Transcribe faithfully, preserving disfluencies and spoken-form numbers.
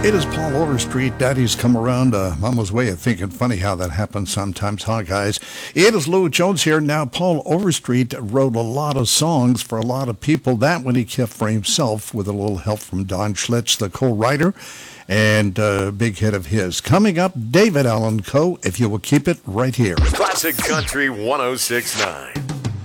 It is Paul Overstreet. Daddy's come around uh, Mama's way of thinking. Funny how that happens sometimes, huh, guys? It is Lou Jones here. Now, Paul Overstreet wrote a lot of songs for a lot of people. That one he kept for himself with a little help from Don Schlitz, the co-writer, and a uh, big hit of his. Coming up, David Allan Coe, if you will keep it right here. Classic Country one oh six point nine.